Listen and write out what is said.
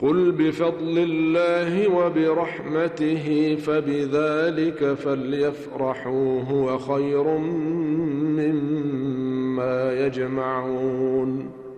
قل بفضل الله وبرحمته فبذلك فليفرحوا هو خير مما يجمعون